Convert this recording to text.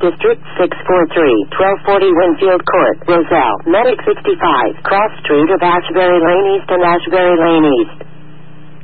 District 643, 1240 Winfield Court, Roselle, Medic 65, Cross Street of Ashbury Lane East and Ashbury Lane East.